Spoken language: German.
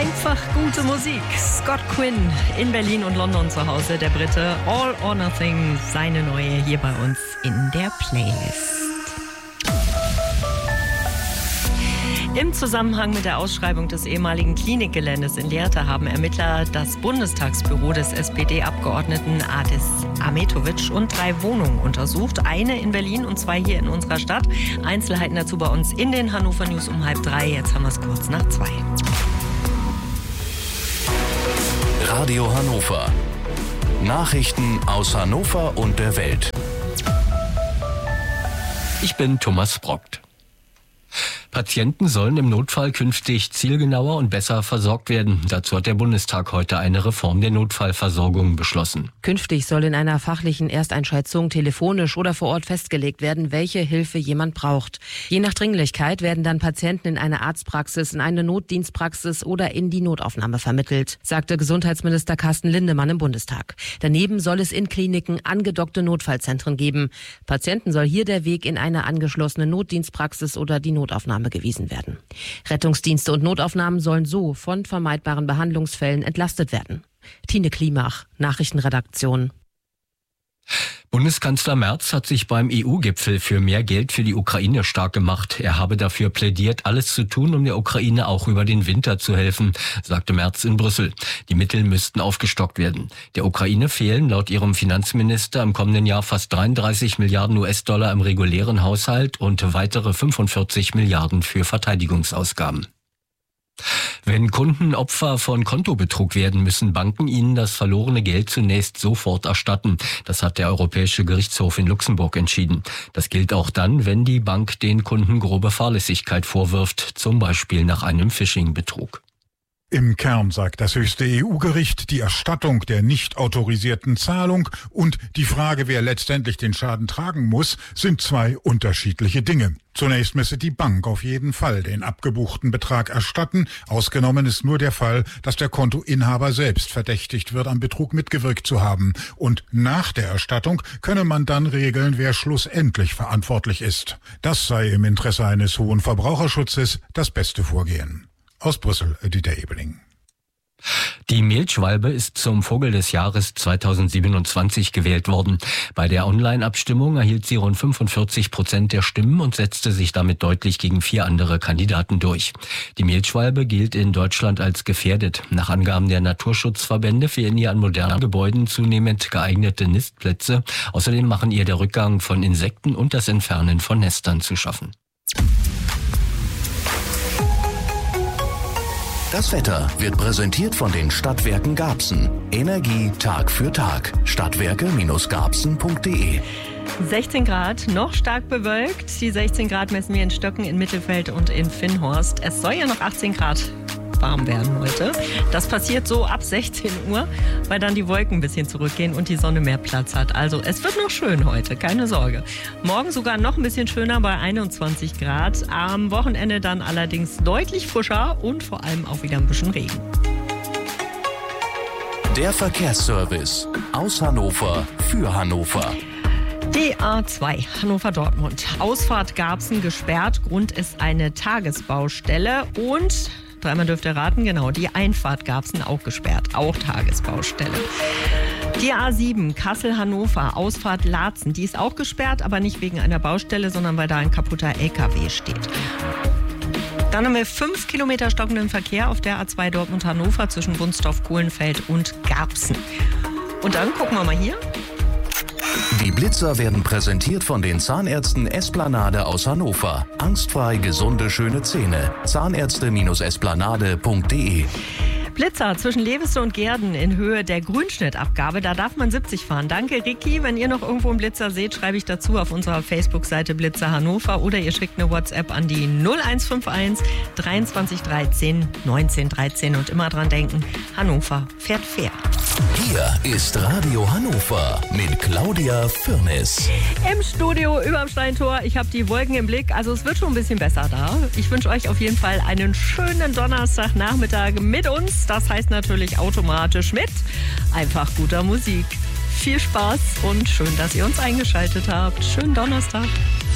Einfach gute Musik. Scott Quinn in Berlin und London zu Hause, der Brite. All or Nothing, seine neue hier bei uns in der Playlist. Im Zusammenhang mit der Ausschreibung des ehemaligen Klinikgeländes in Lehrte haben Ermittler das Bundestagsbüro des SPD-Abgeordneten Adis Ahmetovic und 3 Wohnungen untersucht. Eine in Berlin und 2 hier in unserer Stadt. Einzelheiten dazu bei uns in den Hannover News um 2:30. Jetzt haben wir es kurz nach 2. Radio Hannover. Nachrichten aus Hannover und der Welt. Ich bin Thomas Brockt. Patienten sollen im Notfall künftig zielgenauer und besser versorgt werden. Dazu hat der Bundestag heute eine Reform der Notfallversorgung beschlossen. Künftig soll in einer fachlichen Ersteinschätzung telefonisch oder vor Ort festgelegt werden, welche Hilfe jemand braucht. Je nach Dringlichkeit werden dann Patienten in eine Arztpraxis, in eine Notdienstpraxis oder in die Notaufnahme vermittelt, sagte Gesundheitsminister Carsten Lindemann im Bundestag. Daneben soll es in Kliniken angedockte Notfallzentren geben. Patienten soll hier der Weg in eine angeschlossene Notdienstpraxis oder die Notaufnahme gewiesen werden. Rettungsdienste und Notaufnahmen sollen so von vermeidbaren Behandlungsfällen entlastet werden. Tine Klimach, Nachrichtenredaktion. Bundeskanzler Merz hat sich beim EU-Gipfel für mehr Geld für die Ukraine stark gemacht. Er habe dafür plädiert, alles zu tun, um der Ukraine auch über den Winter zu helfen, sagte Merz in Brüssel. Die Mittel müssten aufgestockt werden. Der Ukraine fehlen laut ihrem Finanzminister im kommenden Jahr fast 33 Milliarden US-Dollar im regulären Haushalt und weitere 45 Milliarden für Verteidigungsausgaben. Wenn Kunden Opfer von Kontobetrug werden, müssen Banken ihnen das verlorene Geld zunächst sofort erstatten. Das hat der Europäische Gerichtshof in Luxemburg entschieden. Das gilt auch dann, wenn die Bank den Kunden grobe Fahrlässigkeit vorwirft, zum Beispiel nach einem Phishing-Betrug. Im Kern sagt das höchste EU-Gericht, die Erstattung der nicht autorisierten Zahlung und die Frage, wer letztendlich den Schaden tragen muss, sind 2 unterschiedliche Dinge. Zunächst müsse die Bank auf jeden Fall den abgebuchten Betrag erstatten. Ausgenommen ist nur der Fall, dass der Kontoinhaber selbst verdächtigt wird, am Betrug mitgewirkt zu haben. Und nach der Erstattung könne man dann regeln, wer schlussendlich verantwortlich ist. Das sei im Interesse eines hohen Verbraucherschutzes das beste Vorgehen. Aus Brüssel, Dieter Ebeling. Die Mehlschwalbe ist zum Vogel des Jahres 2027 gewählt worden. Bei der Online-Abstimmung erhielt sie rund 45% der Stimmen und setzte sich damit deutlich gegen 4 andere Kandidaten durch. Die Mehlschwalbe gilt in Deutschland als gefährdet. Nach Angaben der Naturschutzverbände fehlen ihr an modernen Gebäuden zunehmend geeignete Nistplätze. Außerdem machen ihr der Rückgang von Insekten und das Entfernen von Nestern zu schaffen. Das Wetter wird präsentiert von den Stadtwerken Garbsen. Energie Tag für Tag. Stadtwerke-garbsen.de 16 Grad, noch stark bewölkt. Die 16 Grad messen wir in Stöcken, in Mittelfeld und in Finnhorst. Es soll ja noch 18 Grad warm werden heute. Das passiert so ab 16 Uhr, weil dann die Wolken ein bisschen zurückgehen und die Sonne mehr Platz hat. Also es wird noch schön heute, keine Sorge. Morgen sogar noch ein bisschen schöner bei 21 Grad. Am Wochenende dann allerdings deutlich frischer und vor allem auch wieder ein bisschen Regen. Der Verkehrsservice aus Hannover für Hannover. Die A2 Hannover-Dortmund. Ausfahrt Garbsen gesperrt. Grund ist eine Tagesbaustelle und dreimal dürft ihr raten, genau, die Einfahrt Garbsen auch gesperrt, auch Tagesbaustelle. Die A7 Kassel-Hannover, Ausfahrt Laatzen, die ist auch gesperrt, aber nicht wegen einer Baustelle, sondern weil da ein kaputter LKW steht. Dann haben wir 5 Kilometer stockenden Verkehr auf der A2 Dortmund-Hannover zwischen Wunstorf, Kohlenfeld und Garbsen. Und dann gucken wir mal hier. Die Blitzer werden präsentiert von den Zahnärzten Esplanade aus Hannover. Angstfrei gesunde, schöne Zähne. Zahnärzte-esplanade.de Blitzer zwischen Leveste und Gehrden in Höhe der Grünschnittabgabe. Da darf man 70 fahren. Danke, Ricky. Wenn ihr noch irgendwo einen Blitzer seht, schreibe ich dazu auf unserer Facebook-Seite Blitzer Hannover oder ihr schickt eine WhatsApp an die 0151 23 13 19 13 und immer dran denken, Hannover fährt fair. Hier ist Radio Hannover mit Claudia Firnis. Im Studio überm Steintor. Ich habe die Wolken im Blick. Also es wird schon ein bisschen besser da. Ich wünsche euch auf jeden Fall einen schönen Donnerstagnachmittag mit uns. Das heißt natürlich automatisch mit einfach guter Musik. Viel Spaß und schön, dass ihr uns eingeschaltet habt. Schönen Donnerstag.